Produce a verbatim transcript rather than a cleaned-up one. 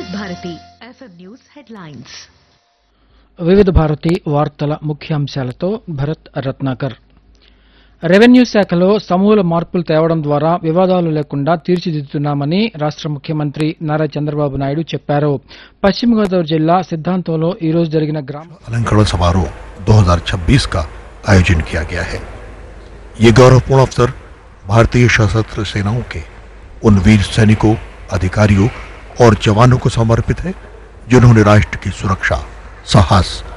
వివిధ Bharati FM news headlines. వివిధ భారతి వార్తల ముఖ్యాంశాలతో భరత్ రత్నాకర్. రెవెన్యూ శాఖలో సమూల మార్పులు తేవడం ద్వారా వివాదాలు లేకుండా తీర్చిదిద్దుతున్నామని రాష్ట ముఖ్యమంత్రి నారా చంద్రబాబు నాయుడు చెప్పారు. పశ్చిమ గోదావరి జిల్లా సిద్ధాంతంలో ఈ రోజు జరిగిన గ్రామ अलंकरण समारोह दो हज़ार छब्बीस का आयोजन किया गया है। ये गौरवपूर्ण अवसर भारतीय सशस्त्र सेनाओं के उन वीर सैनिकों, अधिकारियों और जवानों को समर्पित है जिन्होंने राष्ट्र की सुरक्षा, साहस